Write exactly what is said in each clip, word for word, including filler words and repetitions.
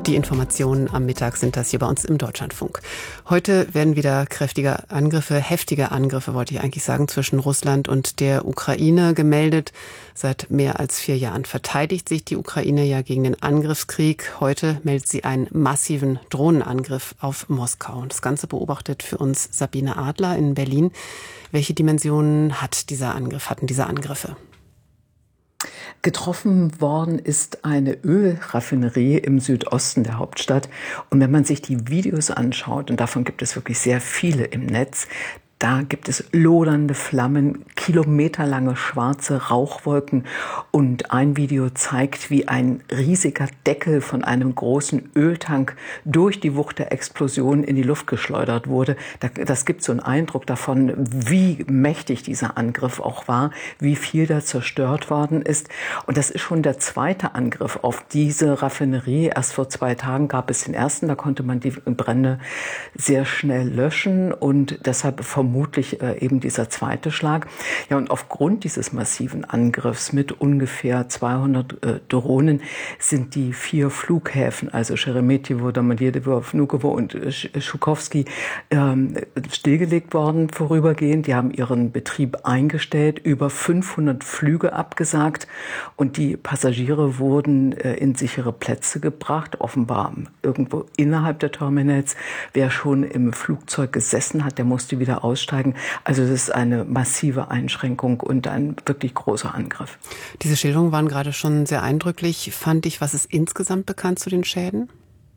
Die Informationen am Mittag sind das hier bei uns im Deutschlandfunk. Heute werden wieder kräftige Angriffe, heftige Angriffe, wollte ich eigentlich sagen, zwischen Russland und der Ukraine gemeldet. Seit mehr als vier Jahren verteidigt sich die Ukraine ja gegen den Angriffskrieg. Heute meldet sie einen massiven Drohnenangriff auf Moskau. Das Ganze beobachtet für uns Sabine Adler in Berlin. Welche Dimensionen hat dieser Angriff, hatten diese Angriffe? Getroffen worden ist eine Ölraffinerie im Südosten der Hauptstadt. Und wenn man sich die Videos anschaut, und davon gibt es wirklich sehr viele im Netz, da gibt es lodernde Flammen, kilometerlange schwarze Rauchwolken und ein Video zeigt, wie ein riesiger Deckel von einem großen Öltank durch die Wucht der Explosion in die Luft geschleudert wurde. Das gibt so einen Eindruck davon, wie mächtig dieser Angriff auch war, wie viel da zerstört worden ist. Und das ist schon der zweite Angriff auf diese Raffinerie. Erst vor zwei Tagen gab es den ersten, da konnte man die Brände sehr schnell löschen und deshalb vermutlich Vermutlich äh, eben dieser zweite Schlag. Ja, und aufgrund dieses massiven Angriffs mit ungefähr zweihundert äh, Drohnen sind die vier Flughäfen, also Scheremetjewo, Domodedowo, Vnukovo und äh, Schukowski, ähm, stillgelegt worden vorübergehend. Die haben ihren Betrieb eingestellt, über fünfhundert Flüge abgesagt und die Passagiere wurden äh, in sichere Plätze gebracht, offenbar irgendwo innerhalb der Terminals. Wer schon im Flugzeug gesessen hat, der musste wieder aussteigen. Also das ist eine massive Einschränkung und ein wirklich großer Angriff. Diese Schilderungen waren gerade schon sehr eindrücklich, fand ich. Was ist insgesamt bekannt zu den Schäden?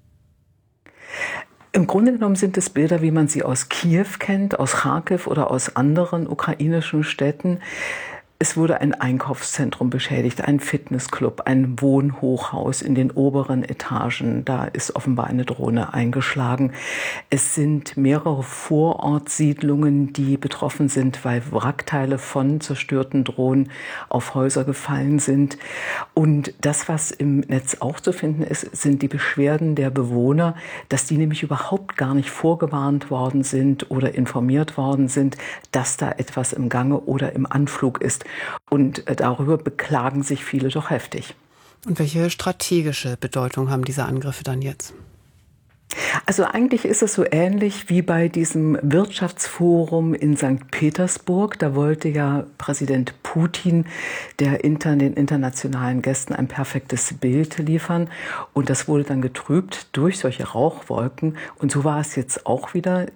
Im Grunde genommen sind es Bilder, wie man sie aus Kiew kennt, aus Charkiw oder aus anderen ukrainischen Städten. Es wurde ein Einkaufszentrum beschädigt, ein Fitnessclub, ein Wohnhochhaus in den oberen Etagen. Da ist offenbar eine Drohne eingeschlagen. Es sind mehrere Vorortsiedlungen, die betroffen sind, weil Wrackteile von zerstörten Drohnen auf Häuser gefallen sind. Und das, was im Netz auch zu finden ist, sind die Beschwerden der Bewohner, dass die nämlich überhaupt gar nicht vorgewarnt worden sind oder informiert worden sind, dass da etwas im Gange oder im Anflug ist. Und darüber beklagen sich viele doch heftig. Und welche strategische Bedeutung haben diese Angriffe dann jetzt? Also eigentlich ist es so ähnlich wie bei diesem Wirtschaftsforum in Sankt Petersburg. Da wollte ja Präsident Putin der inter, den internationalen Gästen ein perfektes Bild liefern. Und das wurde dann getrübt durch solche Rauchwolken. Und so war es jetzt auch wieder.